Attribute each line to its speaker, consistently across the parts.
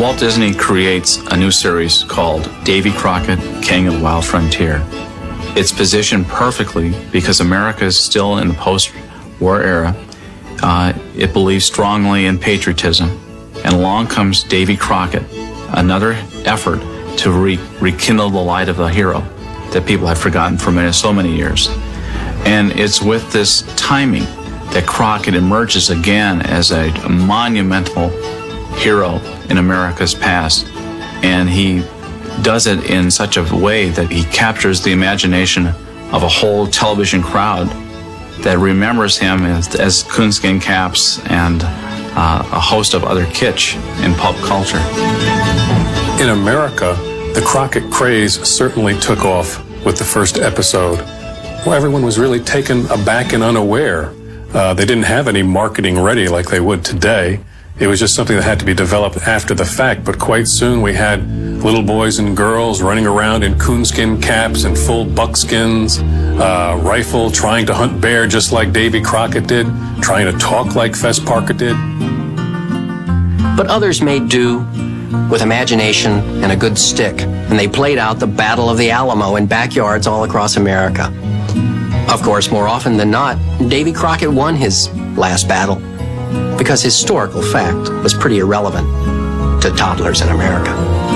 Speaker 1: Walt Disney creates a new series called Davy Crockett, King of the Wild Frontier. It's positioned perfectly because America is still in the post-war era. It believes strongly in patriotism. And along comes Davy Crockett, another effort to rekindle the light of the hero that people have forgotten for so many years. And it's with this timing that Crockett emerges again as a monumental hero in America's past. And he does it in such a way that he captures the imagination of a whole television crowd that remembers him as coonskin caps and a host of other kitsch in pulp culture.
Speaker 2: In America, the Crockett craze certainly took off with the first episode. Well, everyone was really taken aback and unaware. They didn't have any marketing ready like they would today. It was just something that had to be developed after the fact, but quite soon we had little boys and girls running around in coonskin caps and full buckskins, rifle, trying to hunt bear just like Davy Crockett did, trying to talk like Fess Parker did.
Speaker 3: But others made do with imagination and a good stick, and they played out the Battle of the Alamo in backyards all across America. Of course, more often than not, Davy Crockett won his last battle because historical fact was pretty irrelevant to toddlers in America.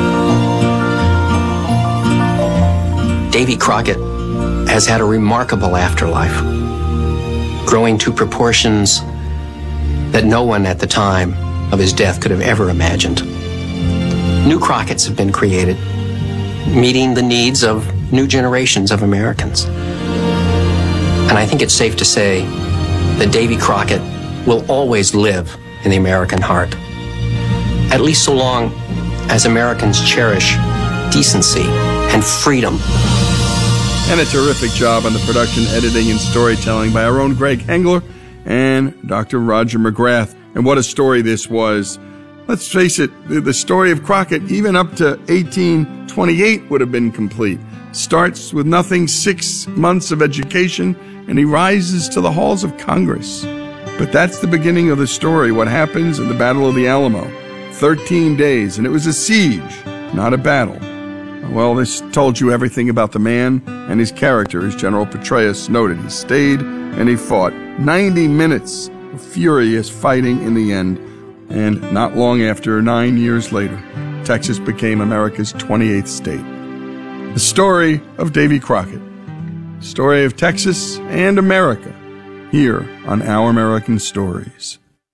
Speaker 3: Davy Crockett has had a remarkable afterlife, growing to proportions that no one at the time of his death could have ever imagined. New Crocketts have been created, meeting the needs of new generations of Americans. And I think it's safe to say that Davy Crockett will always live in the American heart, at least so long as Americans cherish decency and freedom.
Speaker 4: And a terrific job on the production, editing, and storytelling by our own Greg Hengler and Dr. Roger McGrath. And what a story this was. Let's face it, the story of Crockett, even up to 1828, would have been complete. Starts with nothing, 6 months of education, and he rises to the halls of Congress. But that's the beginning of the story, what happens in the Battle of the Alamo. 13 days, and it was a siege, not a battle. Well, this told you everything about the man and his character, as General Petraeus noted. He stayed and he fought. 90 minutes of furious fighting in the end. And not long after, 9 years later, Texas became America's 28th state. The story of Davy Crockett. The story of Texas and America, here on Our American Stories.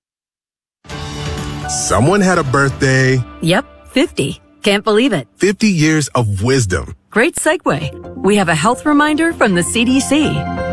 Speaker 5: Someone had a birthday.
Speaker 6: Yep, 50. Can't believe it.
Speaker 5: 50 years of wisdom.
Speaker 6: Great segue. We have a health reminder from the CDC.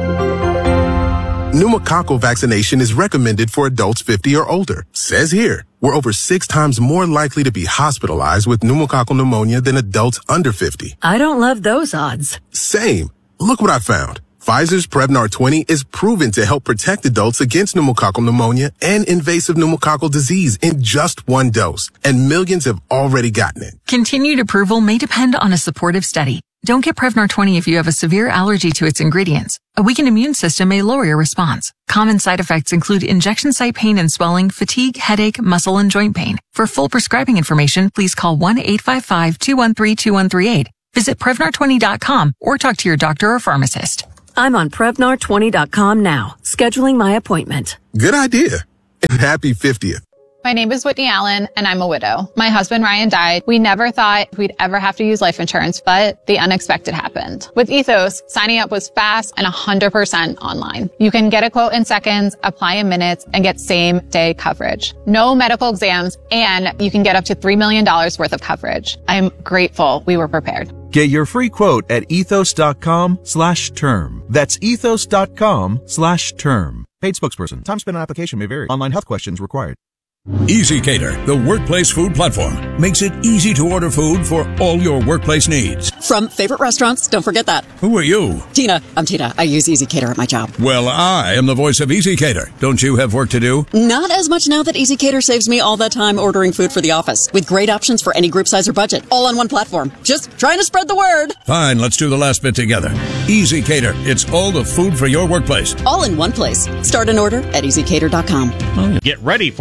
Speaker 5: Pneumococcal vaccination is recommended for adults 50 or older. Says here, we're over 6 times more likely to be hospitalized with pneumococcal pneumonia than adults under 50.
Speaker 6: I don't love those odds.
Speaker 5: Same. Look what I found. Pfizer's Prevnar 20 is proven to help protect adults against pneumococcal pneumonia and invasive pneumococcal disease in just 1 dose, and millions have already gotten it.
Speaker 7: Continued approval may depend on a supportive study. Don't get Prevnar 20 if you have a severe allergy to its ingredients. A weakened immune system may lower your response. Common side effects include injection site pain and swelling, fatigue, headache, muscle, and joint pain. For full prescribing information, please call 1-855-213-2138. Visit Prevnar20.com or talk to your doctor or pharmacist.
Speaker 6: I'm on Prevnar20.com now, scheduling my appointment.
Speaker 5: Good idea. And happy 50th.
Speaker 8: My name is Whitney Allen, and I'm a widow. My husband, Ryan, died. We never thought we'd ever have to use life insurance, but the unexpected happened. With Ethos, signing up was fast and 100% online. You can get a quote in seconds, apply in minutes, and get same-day coverage. No medical exams, and you can get up to $3 million worth of coverage. I'm grateful we were prepared.
Speaker 9: Get your free quote at ethos.com/term. That's ethos.com/term. Paid spokesperson. Time spent on application may vary. Online health questions required.
Speaker 10: EasyCater, the workplace food platform, makes it easy to order food for all your workplace needs.
Speaker 11: From favorite restaurants, don't forget that.
Speaker 10: Who are you?
Speaker 11: Tina. I'm Tina. I use EasyCater at my job.
Speaker 10: Well, I am the voice of EasyCater. Don't you have work to do?
Speaker 11: Not as much now that EasyCater saves me all that time ordering food for the office, with great options for any group size or budget, all on one platform. Just trying to spread the word.
Speaker 10: Fine, let's do the last bit together. EasyCater, it's all the food for your workplace.
Speaker 11: All in one place. Start an order at EasyCater.com.
Speaker 12: Get ready for an unforgettable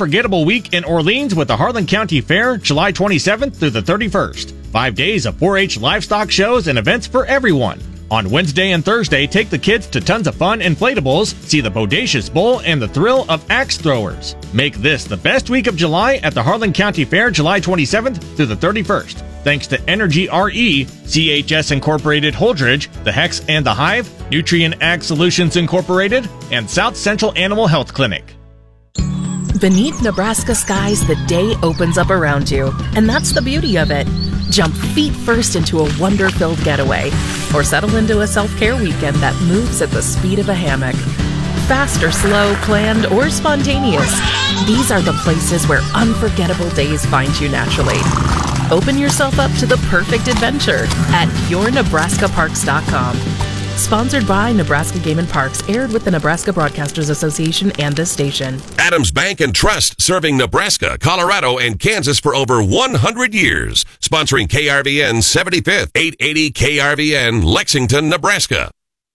Speaker 12: unforgettable week in Orleans with the Harlan County Fair, July 27th through the 31st. 5 days of 4-H livestock shows and events for everyone. On Wednesday and Thursday, take the kids to tons of fun inflatables, see the Bodacious Bull, and the thrill of axe throwers. Make this the best week of July at the Harlan County Fair, July 27th through the 31st. Thanks to Energy RE, CHS Incorporated Holdridge, The Hex and the Hive, Nutrien Ag Solutions Incorporated, and South Central Animal Health Clinic.
Speaker 13: Beneath Nebraska skies, the day opens up around you, and that's the beauty of it. Jump feet first into a wonder-filled getaway, or settle into a self-care weekend that moves at the speed of a hammock. Fast or slow, planned or spontaneous, these are the places where unforgettable days find you naturally. Open yourself up to the perfect adventure at yournebraskaparks.com. Sponsored by Nebraska Game and Parks, aired with the Nebraska Broadcasters Association and this station.
Speaker 14: Adams Bank and Trust, serving Nebraska, Colorado, and Kansas for over 100 years. Sponsoring KRVN 75th, 880 KRVN, Lexington, Nebraska.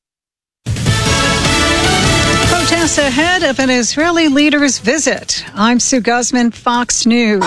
Speaker 15: Protests ahead of an Israeli leader's visit. I'm Sue Guzman, Fox News.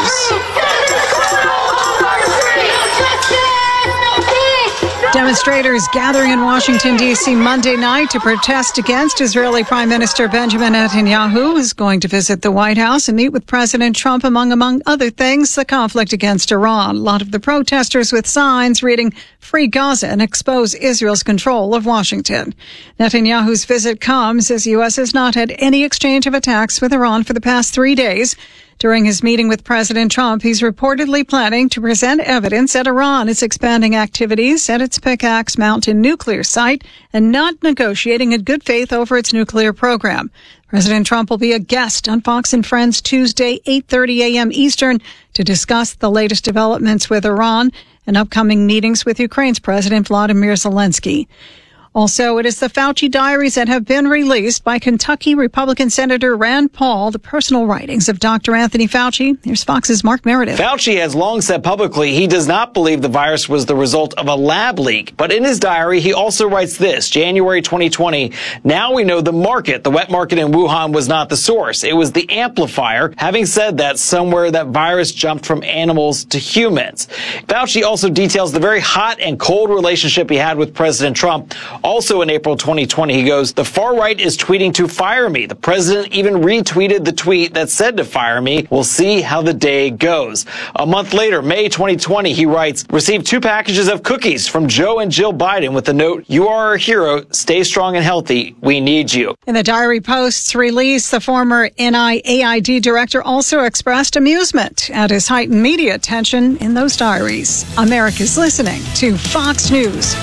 Speaker 15: Demonstrators gathering in Washington, D.C. Monday night to protest against Israeli Prime Minister Benjamin Netanyahu, who is going to visit the White House and meet with President Trump, among other things, the conflict against Iran. A lot of the protesters with signs reading "Free Gaza" and expose Israel's control of Washington. Netanyahu's visit comes as the U.S. has not had any exchange of attacks with Iran for the past 3 days. During his meeting with President Trump, he's reportedly planning to present evidence that Iran is expanding activities at its Pickaxe Mountain nuclear site and not negotiating in good faith over its nuclear program. President Trump will be a guest on Fox and Friends Tuesday, 8:30 a.m. Eastern, to discuss the latest developments with Iran and upcoming meetings with Ukraine's President Vladimir Zelensky. Also, it is the Fauci diaries that have been released by Kentucky Republican Senator Rand Paul, the personal writings of Dr. Anthony Fauci. Here's Fox's Mark Meredith.
Speaker 16: Fauci has long said publicly he does not believe the virus was the result of a lab leak. But in his diary, he also writes this, January 2020, now we know the wet market in Wuhan was not the source. It was the amplifier. Having said that, somewhere that virus jumped from animals to humans. Fauci also details the very hot and cold relationship he had with President Trump. Also in April 2020, he goes, the far right is tweeting to fire me. The president even retweeted the tweet that said to fire me. We'll see how the day goes. A month later, May 2020, he writes, received 2 packages of cookies from Joe and Jill Biden with the note, you are our hero. Stay strong and healthy. We need you.
Speaker 15: In the diary post's release, the former NIAID director also expressed amusement at his heightened media attention in those diaries. America's listening to Fox News.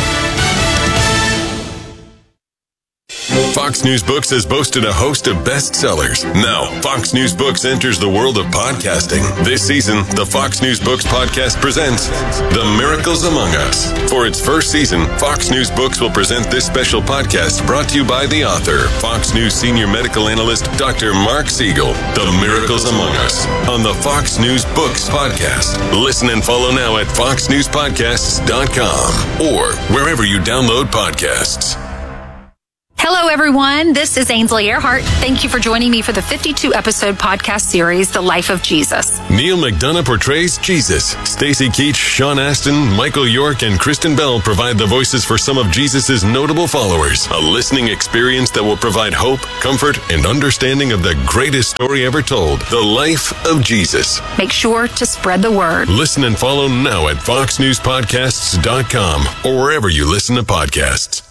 Speaker 14: Fox News Books has boasted a host of bestsellers. Now, Fox News Books enters the world of podcasting. This season, the Fox News Books podcast presents The Miracles Among Us. For its first season, Fox News Books will present this special podcast brought to you by the author, Fox News senior medical analyst, Dr. Mark Siegel. The Miracles Among Us on the Fox News Books podcast. Listen and follow now at foxnewspodcasts.com or wherever you download podcasts.
Speaker 17: Hello, everyone. This is Ainsley Earhart. Thank you for joining me for the 52-episode podcast series, The Life of Jesus.
Speaker 14: Neil McDonough portrays Jesus. Stacy Keach, Sean Astin, Michael York, and Kristen Bell provide the voices for some of Jesus' notable followers. A listening experience that will provide hope, comfort, and understanding of the greatest story ever told, The Life of Jesus.
Speaker 17: Make sure to spread the word.
Speaker 14: Listen and follow now at foxnewspodcasts.com or wherever you listen to podcasts.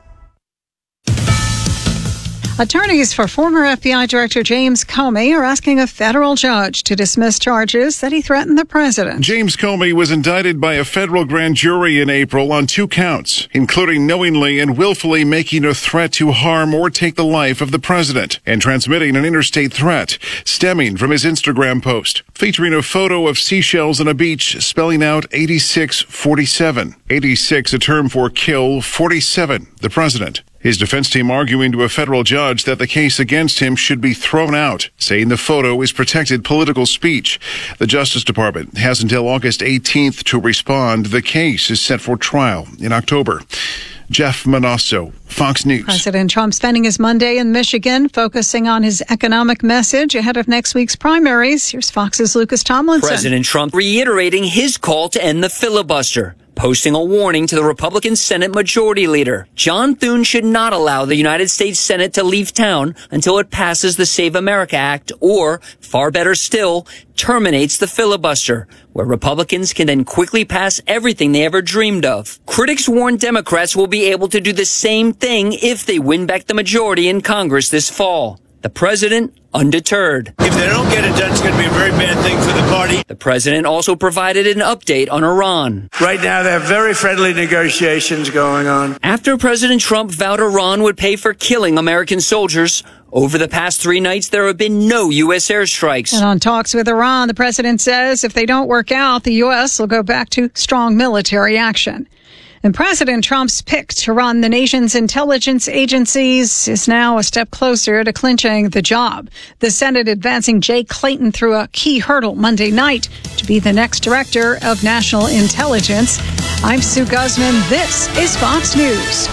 Speaker 15: Attorneys for former FBI Director James Comey are asking a federal judge to dismiss charges that he threatened the president.
Speaker 18: James Comey was indicted by a federal grand jury in April on 2 counts, including knowingly and willfully making a threat to harm or take the life of the president and transmitting an interstate threat stemming from his Instagram post featuring a photo of seashells on a beach spelling out 8647. 86, a term for kill, 47, the president. His defense team arguing to a federal judge that the case against him should be thrown out, saying the photo is protected political speech. The Justice Department has until August 18th to respond. The case is set for trial in October. Jeff Manasso, Fox News.
Speaker 15: President Trump spending his Monday in Michigan, focusing on his economic message ahead of next week's primaries. Here's Fox's Lucas Tomlinson.
Speaker 19: President Trump reiterating his call to end the filibuster, posting a warning to the Republican Senate Majority Leader. John Thune should not allow the United States Senate to leave town until it passes the Save America Act or, far better still, terminates the filibuster, where Republicans can then quickly pass everything they ever dreamed of. Critics warn Democrats will be able to do the same thing if they win back the majority in Congress this fall. The president, undeterred.
Speaker 20: If they don't get it done, it's going to be a very bad thing for the party.
Speaker 19: The president also provided an update on Iran.
Speaker 20: Right now, there are very friendly negotiations going on.
Speaker 19: After President Trump vowed Iran would pay for killing American soldiers, over the past 3 nights, there have been no U.S. airstrikes.
Speaker 15: And on talks with Iran, the president says if they don't work out, the U.S. will go back to strong military action. And President Trump's pick to run the nation's intelligence agencies is now a step closer to clinching the job. The Senate advancing Jay Clayton through a key hurdle Monday night to be the next director of national intelligence. I'm Sue Guzman. This is Fox News.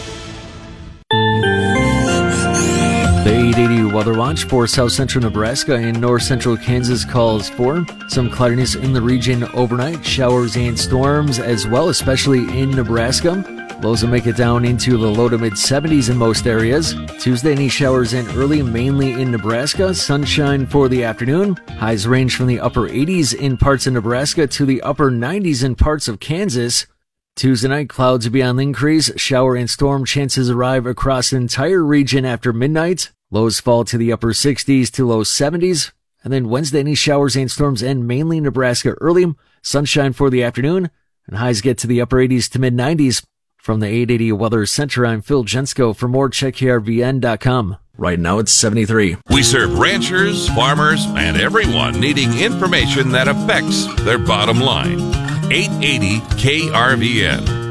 Speaker 21: The 880 Weather Watch for south central Nebraska and north central Kansas calls for some cloudiness in the region overnight, showers and storms as well, especially in Nebraska. Lows will make it down into the low to mid 70s in most areas. Tuesday, any showers in early, mainly in Nebraska. Sunshine for the afternoon. Highs range from the upper 80s in parts of Nebraska to the upper 90s in parts of Kansas. Tuesday night, clouds will be on the increase. Shower and storm chances arrive across the entire region after midnight. Lows fall to the upper 60s to low 70s. And then Wednesday, any showers and storms end mainly in Nebraska early. Sunshine for the afternoon. And highs get to the upper 80s to mid 90s. From the 880 Weather Center, I'm Phil Jensko. For more, check KRVN.com. Right now, it's 73.
Speaker 22: We serve ranchers, farmers, and everyone needing information that affects their bottom line. 880 KRVN.